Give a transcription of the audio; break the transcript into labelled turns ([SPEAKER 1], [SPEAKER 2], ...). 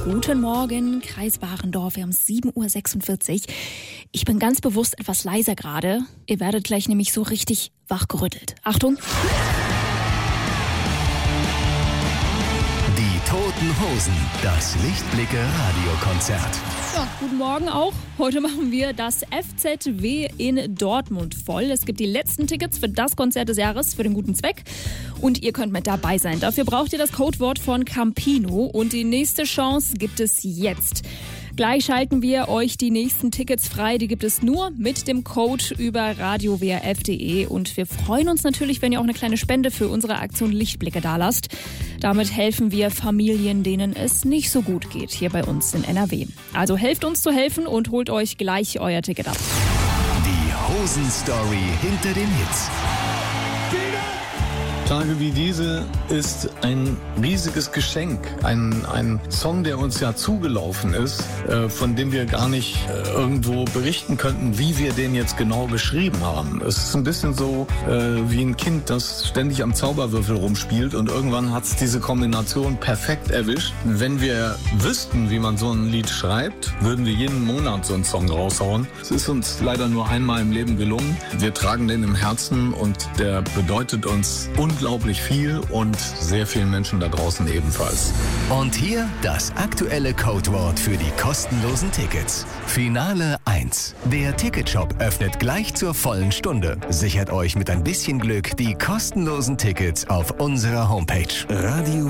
[SPEAKER 1] Guten Morgen, Kreis Warendorf. Wir haben 7.46 Uhr. Ich bin ganz bewusst etwas leiser gerade. Ihr werdet gleich nämlich so richtig wachgerüttelt. Achtung!
[SPEAKER 2] Die Toten Hosen, das Lichtblicke-Radiokonzert.
[SPEAKER 1] Ja, guten Morgen auch. Heute machen wir das FZW in Dortmund voll. Es gibt die letzten Tickets für das Konzert des Jahres für den guten Zweck. Und ihr könnt mit dabei sein. Dafür braucht ihr das Codewort von Campino. Und die nächste Chance gibt es jetzt. Gleich schalten wir euch die nächsten Tickets frei. Die gibt es nur mit dem Code über radiowrf.de. Und wir freuen uns natürlich, wenn ihr auch eine kleine Spende für unsere Aktion Lichtblicke dalasst. Damit helfen wir Familien, denen es nicht so gut geht, hier bei uns in NRW. Also helft uns zu helfen und holt euch gleich euer Ticket ab.
[SPEAKER 2] Die Hosen-Story hinter den Hits.
[SPEAKER 3] Tage wie diese ist ein riesiges Geschenk. Ein Song, der uns ja zugelaufen ist, von dem wir gar nicht irgendwo berichten könnten, wie wir den jetzt genau geschrieben haben. Es ist ein bisschen so wie ein Kind, das ständig am Zauberwürfel rumspielt und irgendwann hat es diese Kombination perfekt erwischt. Wenn wir wüssten, wie man so ein Lied schreibt, würden wir jeden Monat so einen Song raushauen. Es ist uns leider nur einmal im Leben gelungen. Wir tragen den im Herzen und der bedeutet uns unglaublich viel und sehr vielen Menschen da draußen ebenfalls.
[SPEAKER 2] Und hier das aktuelle Codewort für die kostenlosen Tickets. Finale 1. Der Ticketshop öffnet gleich zur vollen Stunde. Sichert euch mit ein bisschen Glück die kostenlosen Tickets auf unserer Homepage. Radio